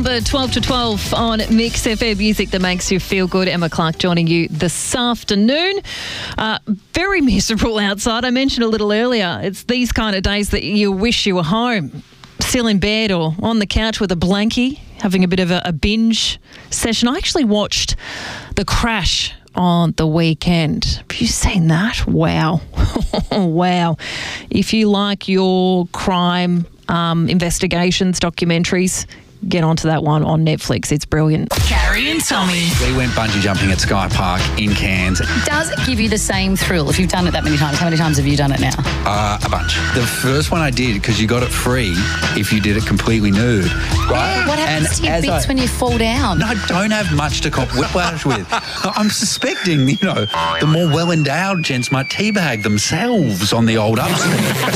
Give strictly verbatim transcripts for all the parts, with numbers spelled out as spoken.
Oliver, twelve to twelve on Mix F M, music that makes you feel good. Emma Clark joining you this afternoon. Uh, very miserable outside. I mentioned a little earlier, it's these kind of days that you wish you were home, still in bed or on the couch with a blankie, having a bit of a, a binge session. I actually watched The Crash on the weekend. Have you seen that? Wow. Wow. If you like your crime um, investigations, documentaries, get onto that one on Netflix. It's brilliant. Carrie and Tommy. We went bungee jumping at Sky Park in Cairns. Does it give you the same thrill if you've done it that many times? How many times have you done it now? Uh, a bunch. The first one I did, because you got it free if you did it completely nude. Right? Yeah, what happens and to your bits I, when you fall down? No, I don't have much to cop whiplash with. I'm suspecting, you know, the more well-endowed gents might teabag themselves on the old upstairs.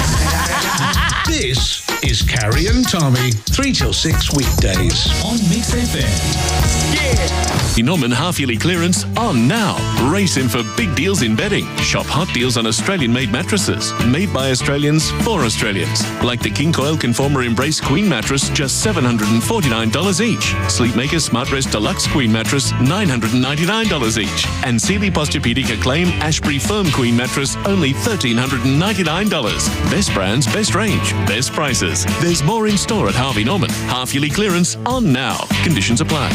This is Carrie and Tommy, three till six weekdays on Mix F M. Yeah! Norman half-yearly clearance on now. Race in for big deals in bedding. Shop hot deals on Australian-made mattresses. Made by Australians for Australians. Like the King Coil Conformer Embrace Queen mattress, just seven hundred forty-nine dollars each. Sleepmaker Smart Rest Deluxe Queen mattress, nine hundred ninety-nine dollars each. And Sealy Posturepedic Acclaim Ashbury Firm Queen mattress, only one thousand three hundred ninety-nine dollars. Best brands, best range, best prices. There's more in store at Harvey Norman. Half-yearly clearance on now. Conditions apply.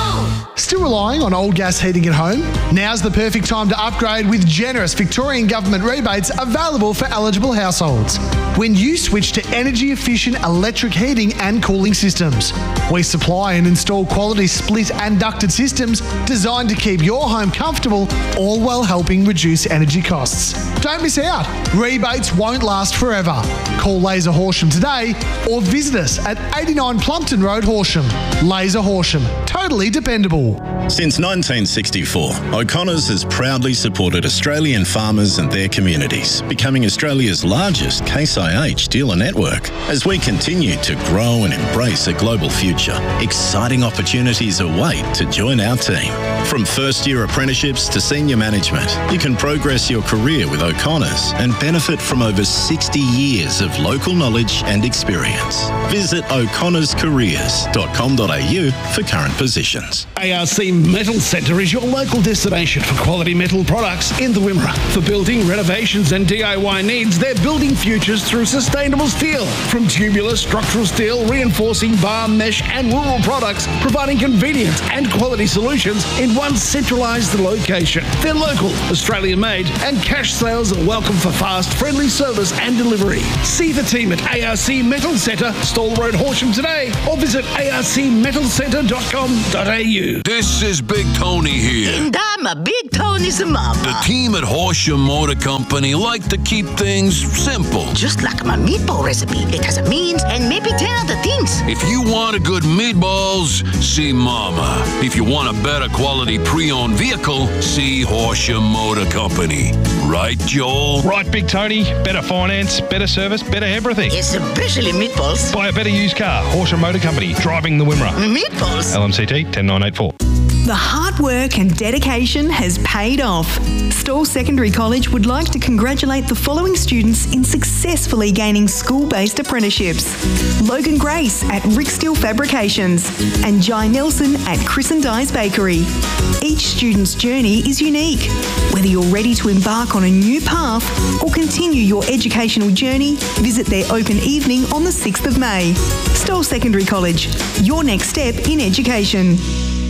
Still relying on old gas heating at home? Now's the perfect time to upgrade with generous Victorian government rebates available for eligible households. When you switch to energy-efficient electric heating and cooling systems, we supply and install quality split and ducted systems designed to keep your home comfortable, all while helping reduce energy costs. Don't miss out. Rebates won't last forever. Call Laser Horsham today or visit us at eighty-nine Plumpton Road, Horsham. Laser Horsham. Totally dependable. Since nineteen sixty-four, O'Connor's has proudly supported Australian farmers and their communities, becoming Australia's largest Case I H dealer network. As we continue to grow and embrace a global future, exciting opportunities await to join our team. From first-year apprenticeships to senior management, you can progress your career with O'Connor's and benefit from over sixty years of local knowledge and experience. Visit o'connors careers dot com dot a u for current positions. A R C Metal Centre is your local destination for quality metal products in the Wimmera. For building, renovations and D I Y needs, they're building futures through sustainable steel. From tubular, structural steel, reinforcing bar, mesh and rural products, providing convenience and quality solutions in one centralised location. They're local, Australian-made and cash sales are welcome for fast, friendly service and delivery. See the team at A R C Metal Centre, Stall Road, Horsham today or visit a r c metal centre dot com dot a u. This is Big Tony here. And I'm a Big Tony's mama. The team at Horsham Motor Company like to keep things simple. Just like my meatball recipe. It has a means and maybe ten other things. If you want a good meatballs, see Mama. If you want a better quality pre-owned vehicle, see Horsham Motor Company. Right, Joel? Right, Big Tony. Better finance, better service, better everything. Especially meatballs. Buy a better used car. Horsham Motor Company. Driving the Wimmera. Meatballs. L M C T ten nine eight four. The hard work and dedication has paid off. Stawell Secondary College would like to congratulate the following students in successfully gaining school-based apprenticeships. Logan Grace at Rick Steel Fabrications and Jai Nelson at Chris and Di's Bakery. Each student's journey is unique. Whether you're ready to embark on a new path or continue your educational journey, visit their open evening on the sixth of May. Stawell Secondary College, your next step in education.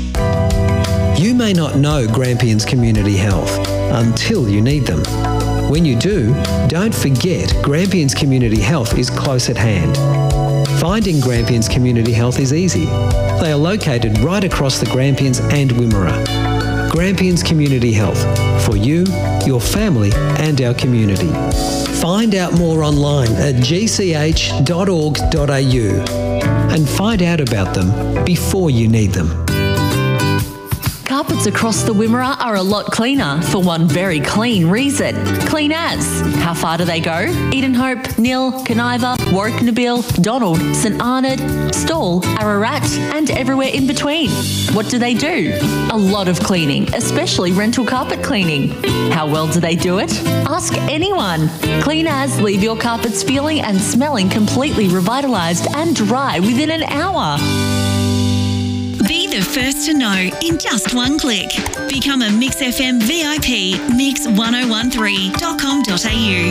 You may not know Grampians Community Health until you need them. When you do, don't forget Grampians Community Health is close at hand. Finding Grampians Community Health is easy. They are located right across the Grampians and Wimmera. Grampians Community Health, for you, your family and our community. Find out more online at g c h dot org dot a u and find out about them before you need them. Carpets across the Wimmera are a lot cleaner for one very clean reason. Clean as. How far do they go? Edenhope, Nil, Caniva, Warwick Nabil, Donald, St Arnaud, Stawell, Ararat and everywhere in between. What do they do? A lot of cleaning, especially rental carpet cleaning. How well do they do it? Ask anyone. Clean as leave your carpets feeling and smelling completely revitalised and dry within an hour. Be the first to know in just one click. Become a Mix F M V I P. mix ten thirteen dot com dot a u.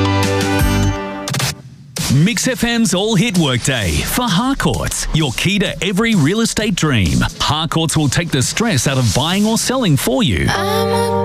Mix F M's All Hit Workday for Harcourts, your key to every real estate dream. Harcourts will take the stress out of buying or selling for you.